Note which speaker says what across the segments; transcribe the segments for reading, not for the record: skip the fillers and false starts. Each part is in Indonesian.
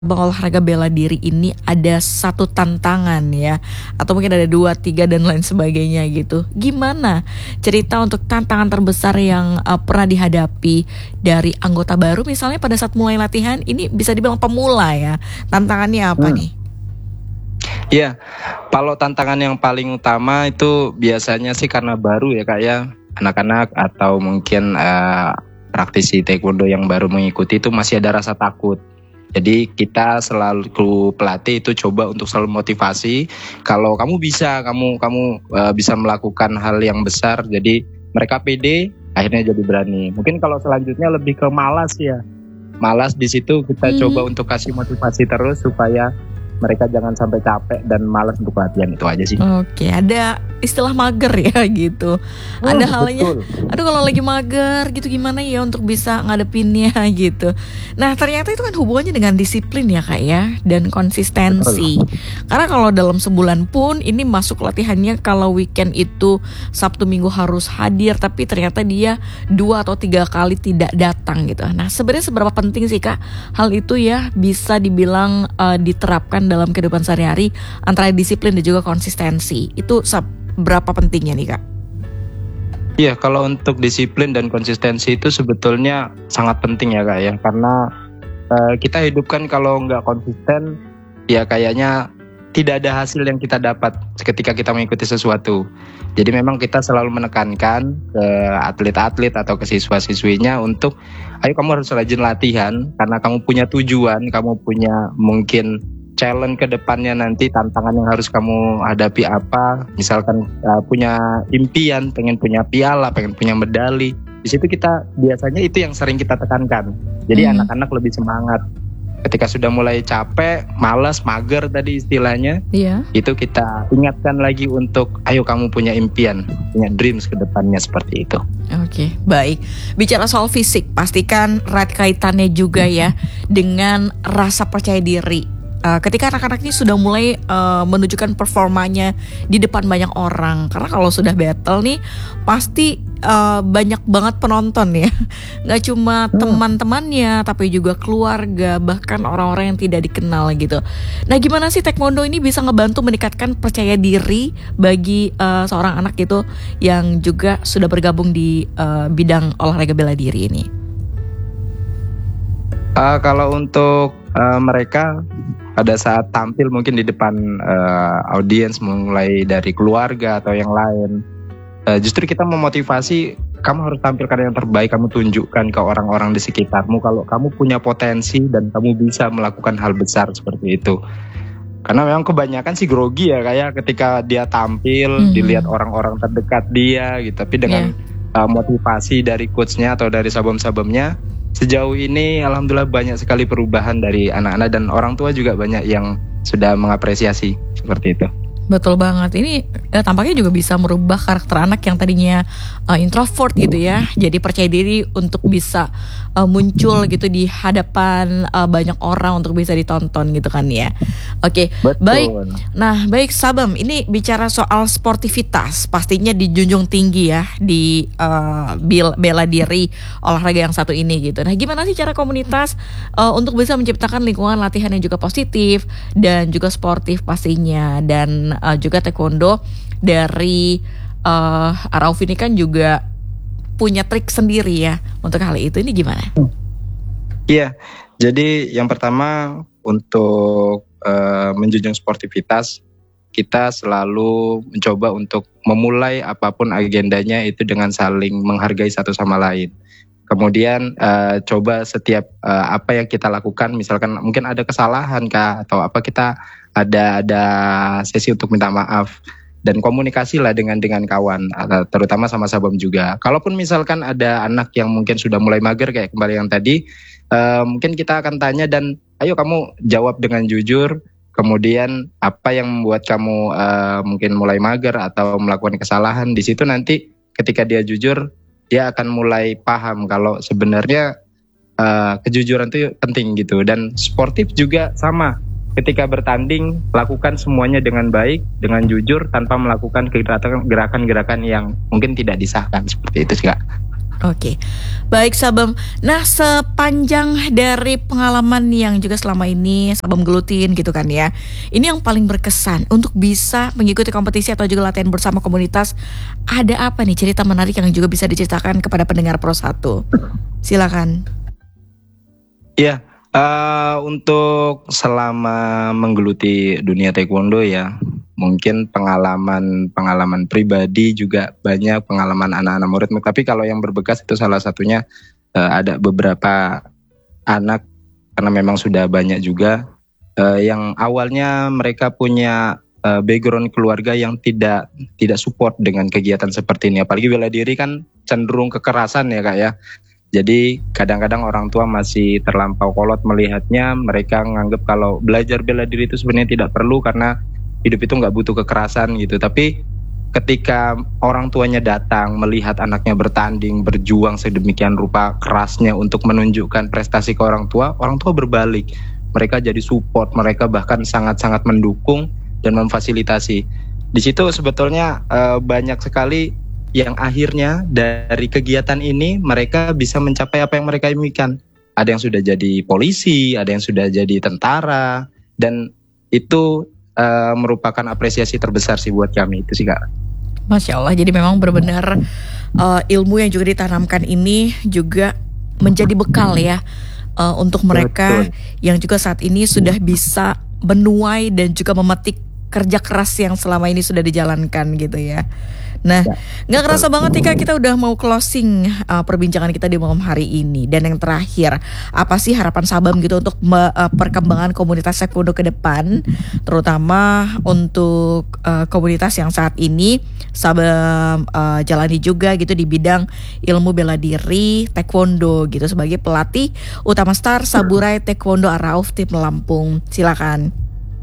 Speaker 1: olahraga bela diri ini ada satu tantangan ya, atau mungkin ada 2, 3 dan lain sebagainya gitu. Gimana cerita untuk tantangan terbesar yang pernah dihadapi dari anggota baru misalnya pada saat mulai latihan? Ini bisa dibilang pemula ya. Tantangannya apa nih?
Speaker 2: Iya, kalau tantangan yang paling utama itu biasanya sih karena baru ya Kak ya, anak-anak atau mungkin praktisi taekwondo yang baru mengikuti itu masih ada rasa takut. Jadi kita selalu pelatih itu coba untuk selalu motivasi kalau kamu bisa, kamu bisa melakukan hal yang besar. Jadi mereka pede, akhirnya jadi berani. Mungkin kalau selanjutnya lebih ke malas ya. Malas di situ kita coba untuk kasih motivasi terus supaya mereka jangan sampai capek dan malas untuk latihan, itu aja sih.
Speaker 1: Oke, ada istilah mager ya gitu. Ada halnya, aduh kalau lagi mager gitu gimana ya untuk bisa ngadepinnya gitu. Nah ternyata itu kan hubungannya dengan disiplin ya Kak ya, dan konsistensi. Karena kalau dalam sebulan pun ini masuk latihannya, kalau weekend itu Sabtu Minggu harus hadir, tapi ternyata dia 2 atau 3 kali tidak datang gitu. Nah sebenarnya seberapa penting sih Kak hal itu ya bisa dibilang diterapkan dalam kehidupan sehari-hari antara disiplin dan juga konsistensi? Itu berapa pentingnya nih Kak?
Speaker 2: Iya, kalau untuk disiplin dan konsistensi itu sebetulnya sangat penting ya Kak ya, karena kita hidup kan kalau nggak konsisten ya kayaknya tidak ada hasil yang kita dapat ketika kita mengikuti sesuatu. Jadi memang kita selalu menekankan ke atlet-atlet atau ke siswa-siswinya untuk ayo kamu harus rajin latihan karena kamu punya tujuan, kamu punya mungkin challenge ke depannya nanti, tantangan yang harus kamu hadapi apa. Misalkan punya impian, pengen punya piala, pengen punya medali. Di situ kita biasanya itu yang sering kita tekankan. Jadi anak-anak lebih semangat. Ketika sudah mulai capek, malas, mager tadi istilahnya, itu kita ingatkan lagi untuk ayo kamu punya impian, punya dreams ke depannya, seperti itu.
Speaker 1: Oke, baik. Bicara soal fisik, pastikan erat kaitannya juga ya dengan rasa percaya diri. Ketika anak-anak ini sudah mulai menunjukkan performanya di depan banyak orang, karena kalau sudah battle nih pasti banyak banget penonton ya, nggak cuma teman-temannya tapi juga keluarga, bahkan orang-orang yang tidak dikenal gitu. Nah gimana sih taekwondo ini bisa ngebantu meningkatkan percaya diri bagi seorang anak gitu yang juga sudah bergabung di bidang olahraga bela diri ini?
Speaker 2: Kalau untuk mereka pada saat tampil mungkin di depan audiens, mulai dari keluarga atau yang lain, justru kita memotivasi kamu harus tampilkan yang terbaik, kamu tunjukkan ke orang-orang di sekitarmu kalau kamu punya potensi dan kamu bisa melakukan hal besar seperti itu. Karena memang kebanyakan sih grogi ya kayak ketika dia tampil dilihat orang-orang terdekat dia gitu, tapi dengan motivasi dari coachnya atau dari sabom-sabomnya, sejauh ini alhamdulillah banyak sekali perubahan dari anak-anak dan orang tua juga banyak yang sudah mengapresiasi seperti itu.
Speaker 1: Betul banget. Ini tampaknya juga bisa merubah karakter anak yang tadinya introvert gitu ya, jadi percaya diri untuk bisa muncul gitu di hadapan banyak orang untuk bisa ditonton gitu kan ya. Oke, baik. Nah, baik Sabam, ini bicara soal sportivitas pastinya dijunjung tinggi ya di bela diri olahraga yang satu ini gitu. Nah, gimana sih cara komunitas untuk bisa menciptakan lingkungan latihan yang juga positif dan juga sportif pastinya, dan juga taekwondo dari Arauf ini kan juga punya trik sendiri ya untuk hal itu. Ini gimana?
Speaker 2: Iya, jadi yang pertama untuk menjunjung sportivitas, kita selalu mencoba untuk memulai apapun agendanya itu dengan saling menghargai satu sama lain. Kemudian coba setiap apa yang kita lakukan, misalkan mungkin ada kesalahan kah atau apa, kita ada sesi untuk minta maaf dan komunikasi lah dengan kawan, terutama sama sabam juga. Kalaupun misalkan ada anak yang mungkin sudah mulai mager kayak kembali yang tadi, mungkin kita akan tanya dan ayo kamu jawab dengan jujur. Kemudian apa yang membuat kamu mungkin mulai mager atau melakukan kesalahan, di situ nanti ketika dia jujur, dia akan mulai paham kalau sebenarnya kejujuran itu penting gitu. Dan sportif juga sama. Ketika bertanding, lakukan semuanya dengan baik, dengan jujur, tanpa melakukan gerakan-gerakan yang mungkin tidak disahkan, seperti itu sih Kak.
Speaker 1: Oke, baik Sabam. Nah, sepanjang dari pengalaman yang juga selama ini Sabam gelutin gitu kan ya, ini yang paling berkesan untuk bisa mengikuti kompetisi atau juga latihan bersama komunitas, ada apa nih cerita menarik yang juga bisa diceritakan kepada pendengar Pro 1? Silakan.
Speaker 2: Iya, untuk selama menggeluti dunia taekwondo ya, mungkin pengalaman pribadi juga banyak, pengalaman anak-anak murid. Tapi kalau yang berbekas itu salah satunya ada beberapa anak, karena memang sudah banyak juga yang awalnya mereka punya background keluarga yang tidak support dengan kegiatan seperti ini. Apalagi bela diri kan cenderung kekerasan ya Kak ya. Jadi kadang-kadang orang tua masih terlampau kolot melihatnya, mereka menganggap kalau belajar bela diri itu sebenarnya tidak perlu karena hidup itu nggak butuh kekerasan gitu. Tapi ketika orang tuanya datang melihat anaknya bertanding, berjuang sedemikian rupa kerasnya untuk menunjukkan prestasi ke orang tua berbalik. Mereka jadi support, mereka bahkan sangat-sangat mendukung dan memfasilitasi. Di situ sebetulnya banyak sekali yang akhirnya dari kegiatan ini mereka bisa mencapai apa yang mereka impikan. Ada yang sudah jadi polisi, ada yang sudah jadi tentara, dan itu merupakan apresiasi terbesar sih buat kami itu sih Kak.
Speaker 1: Masya Allah, jadi memang benar-benar ilmu yang juga ditanamkan ini juga menjadi bekal ya untuk mereka. Betul. Yang juga saat ini sudah bisa menuai dan juga memetik kerja keras yang selama ini sudah dijalankan gitu ya. Nah, nggak kerasa banget nih Kak, kita udah mau closing perbincangan kita di malam hari ini. Dan yang terakhir, apa sih harapan Sabam gitu untuk perkembangan komunitas taekwondo ke depan, terutama untuk komunitas yang saat ini Sabam jalani juga gitu di bidang ilmu bela diri taekwondo gitu sebagai pelatih utama Star Saburai Taekwondo Arauf Tim Lampung. Silakan.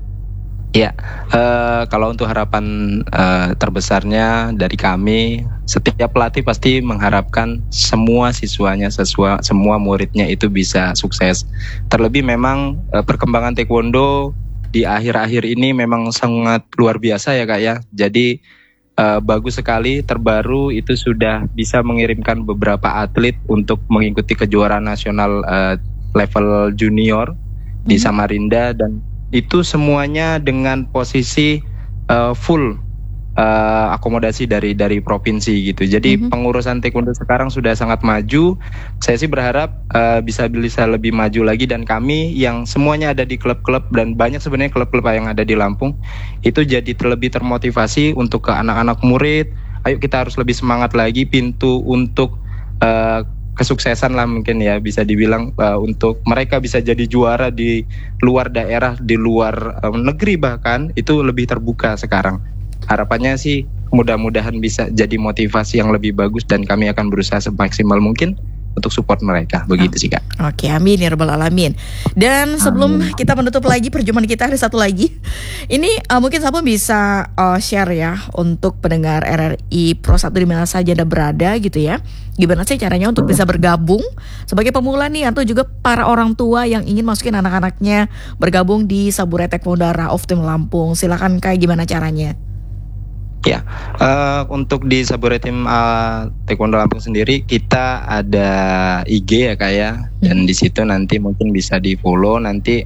Speaker 2: Ya, kalau untuk harapan terbesarnya dari kami, setiap pelatih pasti mengharapkan semua siswanya, semua muridnya itu bisa sukses. Terlebih memang perkembangan taekwondo di akhir-akhir ini memang sangat luar biasa ya Kak ya. Jadi bagus sekali, terbaru itu sudah bisa mengirimkan beberapa atlet untuk mengikuti kejuaraan nasional level junior di Samarinda, dan itu semuanya dengan posisi full akomodasi dari provinsi gitu. Jadi pengurusan taekwondo sekarang sudah sangat maju. Saya sih berharap bisa lebih maju lagi, dan kami yang semuanya ada di klub-klub, dan banyak sebenarnya klub-klub yang ada di Lampung itu jadi lebih termotivasi untuk ke anak-anak murid. Ayo kita harus lebih semangat lagi, pintu untuk kesuksesan lah mungkin ya bisa dibilang untuk mereka bisa jadi juara di luar daerah, di luar negeri bahkan itu lebih terbuka sekarang. Harapannya sih mudah-mudahan bisa jadi motivasi yang lebih bagus, dan kami akan berusaha semaksimal mungkin untuk support mereka. Begitu sih Kak. Oke,
Speaker 1: amin ya rabbal alamin. Dan sebelum kita menutup lagi perjumpaan kita, ada satu lagi. Ini mungkin Sabam bisa share ya untuk pendengar RRI Pro 1 di mana saja Anda berada gitu ya. Gimana sih caranya untuk bisa bergabung sebagai pemula nih, atau juga para orang tua yang ingin masukin anak-anaknya bergabung di Saburai Taekwondo Arauf Tim Lampung. Silakan Kak, gimana caranya?
Speaker 2: Ya, untuk di Saburai Tim Taekwondo Lampung sendiri kita ada IG ya Kak ya, dan di situ nanti mungkin bisa di follow, nanti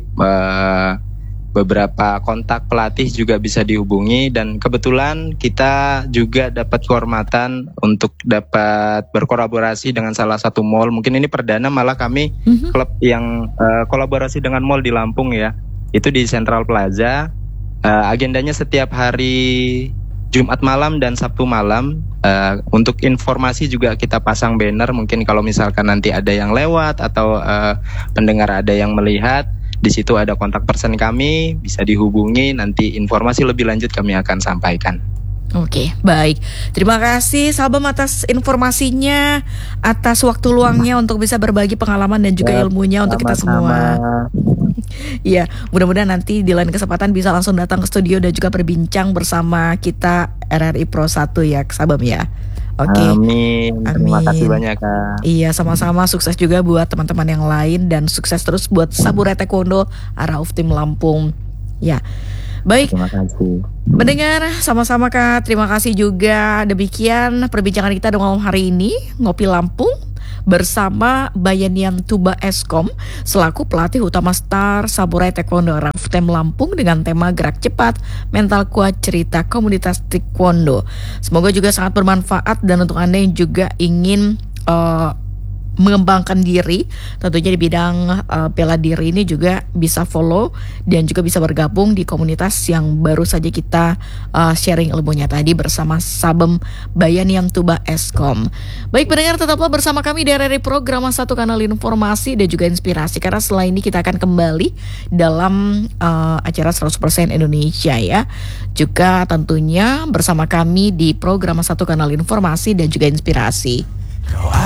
Speaker 2: beberapa kontak pelatih juga bisa dihubungi, dan kebetulan kita juga dapat kehormatan untuk dapat berkolaborasi dengan salah satu mall. Mungkin ini perdana malah kami klub yang kolaborasi dengan mall di Lampung ya, itu di Central Plaza. Agendanya setiap hari Jumat malam dan Sabtu malam. Untuk informasi juga kita pasang banner, mungkin kalau misalkan nanti ada yang lewat atau pendengar ada yang melihat, di situ ada kontak person kami, bisa dihubungi, nanti informasi lebih lanjut kami akan sampaikan.
Speaker 1: Oke, baik. Terima kasih Sabam atas informasinya, atas waktu luangnya untuk bisa berbagi pengalaman dan juga ilmunya untuk kita semua. Iya, mudah-mudahan nanti di lain kesempatan bisa langsung datang ke studio dan juga berbincang bersama kita RRI Pro 1 ya Sabam ya. Oke.
Speaker 2: Amin. Terima kasih banyak Kak.
Speaker 1: Iya, sama-sama, sukses juga buat teman-teman yang lain, dan sukses terus buat Saburai Taekwondo Arauf Tim Lampung. Ya. Baik,
Speaker 2: Terima kasih.
Speaker 1: mendengar sama-sama Kak, terima kasih juga. Demikian perbincangan kita malam hari ini, Ngopi Lampung bersama Bayanian Tuba Eskom selaku pelatih utama Star Samurai Taekwondo Raftem Lampung dengan tema gerak cepat, mental kuat, cerita komunitas Taekwondo. Semoga juga sangat bermanfaat dan untuk Anda yang juga ingin mengembangkan diri tentunya di bidang bela diri ini juga bisa follow dan juga bisa bergabung di komunitas yang baru saja kita sharing ilmunya tadi bersama Sabem Bayanian Tuba Eskom. Baik pendengar, tetaplah bersama kami dari program Satu Kanal Informasi dan juga Inspirasi, karena setelah ini kita akan kembali dalam acara 100% Indonesia ya, juga tentunya bersama kami di program Satu Kanal Informasi dan juga Inspirasi.